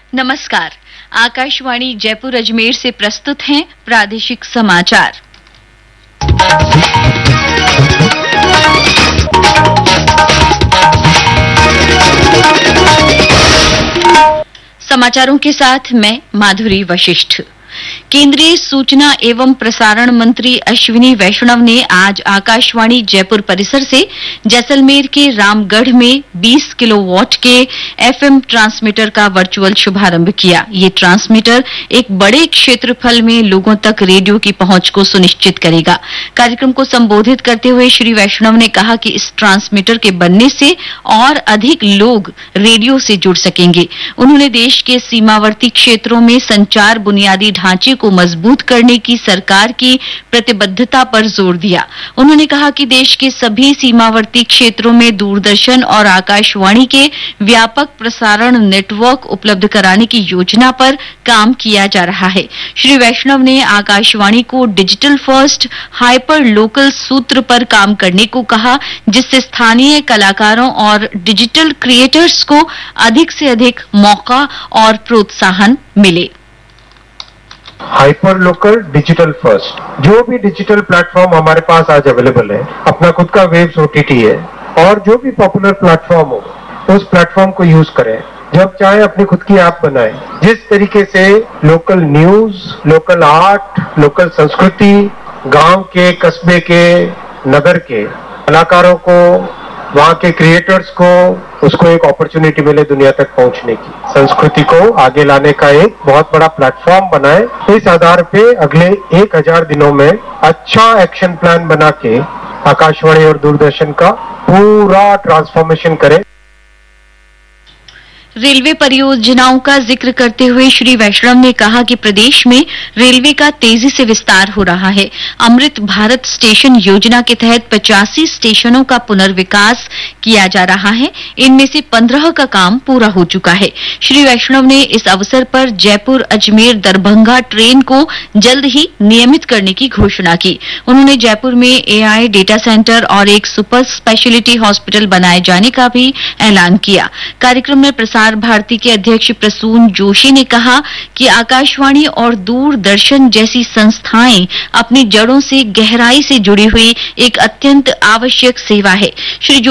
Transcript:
नमस्कार। आकाशवाणी जयपुर अजमेर से प्रस्तुत हैं प्रादेशिक समाचार। समाचारों के साथ मैं माधुरी वशिष्ठ। केंद्रीय सूचना एवं प्रसारण मंत्री अश्विनी वैष्णव ने आज आकाशवाणी जयपुर परिसर से जैसलमेर के रामगढ़ में 20 किलोवाट के एफएम ट्रांसमीटर का वर्चुअल शुभारंभ किया। ये ट्रांसमीटर एक बड़े क्षेत्रफल में लोगों तक रेडियो की पहुंच को सुनिश्चित करेगा। कार्यक्रम को संबोधित करते हुए श्री वैष्णव ने कहा कि इस ट्रांसमीटर के बनने से और अधिक लोग रेडियो से जुड़ सकेंगे। उन्होंने देश के सीमावर्ती क्षेत्रों में संचार बुनियादी ढांचे को मजबूत करने की सरकार की प्रतिबद्धता पर जोर दिया। उन्होंने कहा कि देश के सभी सीमावर्ती क्षेत्रों में दूरदर्शन और आकाशवाणी के व्यापक प्रसारण नेटवर्क उपलब्ध कराने की योजना पर काम किया जा रहा है। श्री वैष्णव ने आकाशवाणी को डिजिटल फर्स्ट हाइपर लोकल सूत्र पर काम करने को कहा, जिससे स्थानीय कलाकारों और डिजिटल क्रिएटर्स को अधिक से अधिक मौका और प्रोत्साहन मिले। हाइपर लोकल डिजिटल फर्स्ट, जो भी डिजिटल प्लेटफॉर्म हमारे पास आज अवेलेबल है, अपना खुद का वेब्स ओटीटी है और जो भी पॉपुलर प्लेटफॉर्म हो उस प्लेटफॉर्म को यूज करें। जब चाहे अपनी खुद की ऐप बनाएं। जिस तरीके से local news, local art, local संस्कृति, गांव के, कस्बे के, नगर के कलाकारों को, वहाँ के क्रिएटर्स को, उसको एक अपॉर्चुनिटी मिले दुनिया तक पहुंचने की, संस्कृति को आगे लाने का एक बहुत बड़ा प्लेटफॉर्म बनाए। इस आधार पे अगले 1000 दिनों में अच्छा एक्शन प्लान बना के आकाशवाणी और दूरदर्शन का पूरा ट्रांसफॉर्मेशन करें। रेलवे परियोजनाओं का जिक्र करते हुए श्री वैष्णव ने कहा कि प्रदेश में रेलवे का तेजी से विस्तार हो रहा है। अमृत भारत स्टेशन योजना के तहत 85 स्टेशनों का पुनर्विकास किया जा रहा है। इनमें से 15 का काम पूरा हो चुका है। श्री वैष्णव ने इस अवसर पर जयपुर अजमेर दरभंगा ट्रेन को जल्द ही नियमित करने की घोषणा की। उन्होंने जयपुर में एआई डेटा सेंटर और एक सुपर स्पेशलिटी हॉस्पिटल बनाए जाने का भी ऐलान किया। कार्यक्रम में प्रसार भारती के अध्यक्ष प्रसून जोशी ने कहा कि आकाशवाणी और दूरदर्शन जैसी संस्थाएं अपनी जड़ों से गहराई से जुड़ी हुई एक अत्यंत आवश्यक सेवा है। श्री